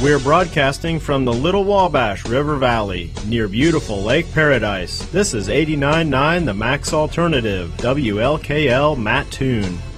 We're broadcasting from the Little Wabash River Valley, near beautiful Lake Paradise. This is 89.9 The Max Alternative, WLKL Mattoon.